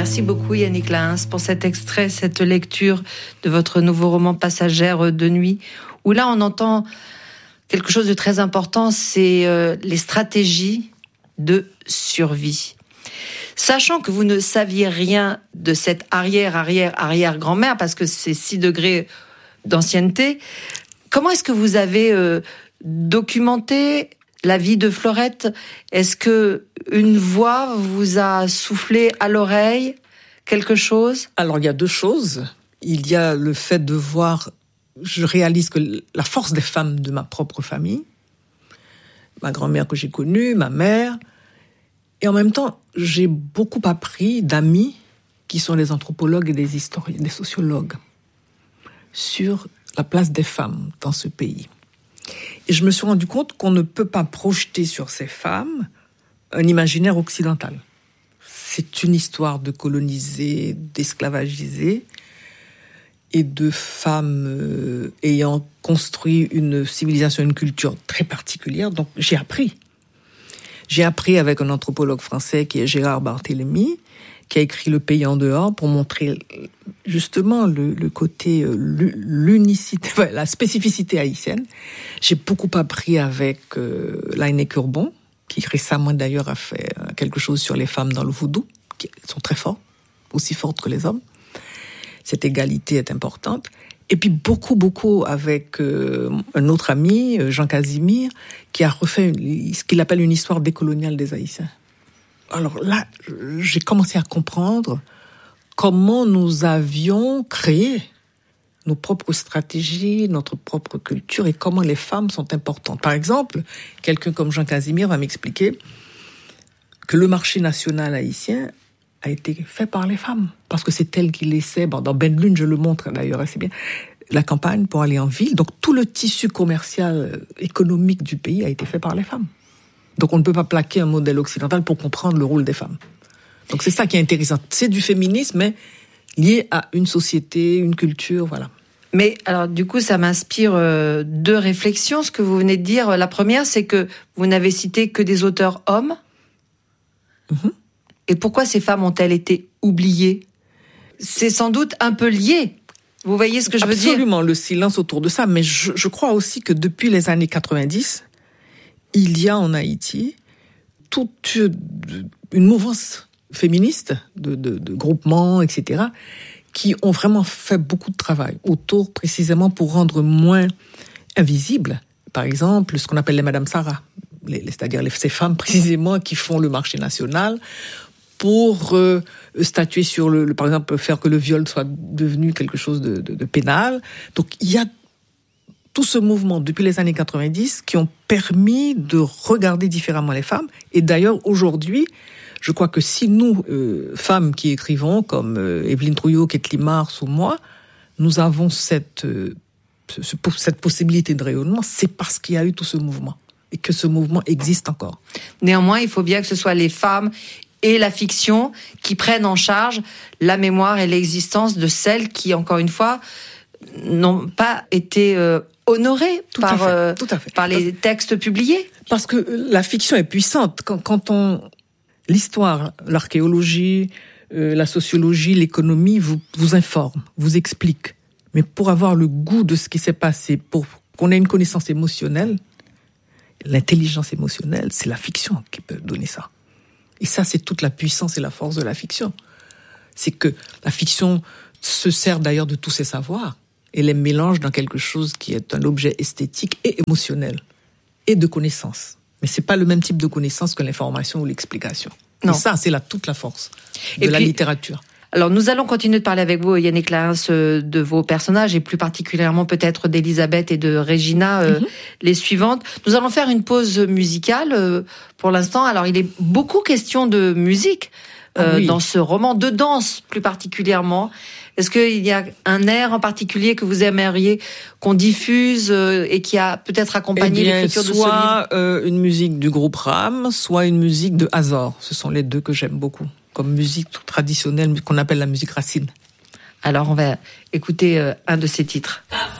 Merci beaucoup Yannick Lahens pour cet extrait, cette lecture de votre nouveau roman Passagère de nuit, où là on entend quelque chose de très important, c'est les stratégies de survie. Sachant que vous ne saviez rien de cette arrière-grand-mère, parce que c'est 6 degrés d'ancienneté, comment est-ce que vous avez documenté la vie de Fleurette? Est-ce que une voix vous a soufflé à l'oreille quelque chose? Alors, il y a 2 choses. Il y a le fait de voir, je réalise que la force des femmes de ma propre famille, ma grand-mère que j'ai connue, ma mère, et en même temps, j'ai beaucoup appris d'amis qui sont des anthropologues et des historiens, des sociologues, sur la place des femmes dans ce pays. Et je me suis rendu compte qu'on ne peut pas projeter sur ces femmes un imaginaire occidental. C'est une histoire de colonisés, d'esclavagisés et de femmes ayant construit une civilisation, une culture très particulière. Donc j'ai appris. J'ai appris avec un anthropologue français qui est Gérard Barthélemy, qui a écrit Le pays en dehors pour montrer justement le côté, l'unicité, la spécificité haïtienne. J'ai beaucoup appris avec Laïné Curbon, qui récemment d'ailleurs a fait quelque chose sur les femmes dans le vaudou, qui sont très fortes, aussi fortes que les hommes. Cette égalité est importante. Et puis beaucoup avec un autre ami, Jean Casimir, qui a refait ce qu'il appelle une histoire décoloniale des Haïtiens. Alors là, j'ai commencé à comprendre comment nous avions créé nos propres stratégies, notre propre culture et comment les femmes sont importantes. Par exemple, quelqu'un comme Jean Casimir va m'expliquer que le marché national haïtien a été fait par les femmes. Parce que c'est elles qui laissaient, dans Ben Lune, je le montre d'ailleurs assez bien, la campagne pour aller en ville. Donc tout le tissu commercial, économique du pays a été fait par les femmes. Donc on ne peut pas plaquer un modèle occidental pour comprendre le rôle des femmes. Donc c'est ça qui est intéressant. C'est du féminisme, mais lié à une société, une culture, voilà. Mais alors du coup, ça m'inspire 2 réflexions, ce que vous venez de dire. La première, c'est que vous n'avez cité que des auteurs hommes. Mm-hmm. Et pourquoi ces femmes ont-elles été oubliées? C'est sans doute un peu lié. Vous voyez ce que je veux dire? Absolument, le silence autour de ça. Mais je crois aussi que depuis les années 90, il y a en Haïti toute une mouvance féministe de groupements, etc., qui ont vraiment fait beaucoup de travail autour, précisément pour rendre moins invisible, par exemple, ce qu'on appelle les Madame Sarah, c'est-à-dire ces femmes précisément qui font le marché national pour statuer sur par exemple, faire que le viol soit devenu quelque chose de pénal. Donc il y a tout ce mouvement depuis les années 90 qui ont permis de regarder différemment les femmes. Et d'ailleurs, aujourd'hui, je crois que si nous, femmes qui écrivons, comme Evelyne Trouillot, Kathleen Mars ou moi, nous avons cette possibilité de rayonnement, c'est parce qu'il y a eu tout ce mouvement et que ce mouvement existe encore. Néanmoins, il faut bien que ce soit les femmes et la fiction qui prennent en charge la mémoire et l'existence de celles qui, encore une fois, n'ont pas été honorées par les textes publiés. Parce que la fiction est puissante. Quand l'histoire, l'archéologie, la sociologie, l'économie vous informe, vous explique. Mais pour avoir le goût de ce qui s'est passé, pour qu'on ait une connaissance émotionnelle, l'intelligence émotionnelle, c'est la fiction qui peut donner ça. Et ça, c'est toute la puissance et la force de la fiction. C'est que la fiction se sert d'ailleurs de tous ses savoirs et les mélange dans quelque chose qui est un objet esthétique et émotionnel et de connaissance. Mais c'est pas le même type de connaissance que l'information ou l'explication. Non. Et ça, c'est toute la force de la littérature. Alors, nous allons continuer de parler avec vous, Yannick Lahens, de vos personnages, et plus particulièrement peut-être d'Elisabeth et de Regina, les suivantes. Nous allons faire une pause musicale pour l'instant. Alors, il est beaucoup question de musique dans ce roman, de danse plus particulièrement. Est-ce qu'il y a un air en particulier que vous aimeriez qu'on diffuse et qui a peut-être accompagné l'écriture de ce livre? Soit une musique du groupe RAM, soit une musique de Azor. Ce sont les 2 que j'aime beaucoup, comme musique traditionnelle qu'on appelle la musique racine. Alors on va écouter un de ces titres.